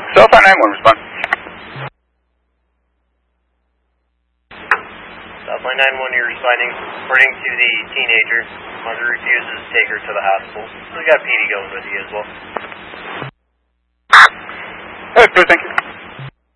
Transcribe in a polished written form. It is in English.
Cell 591, respond. South Line 9-1, you're responding. According to the teenager, mother refuses to take her to the hospital. So we got PD going with you as well. All right, good, thank you.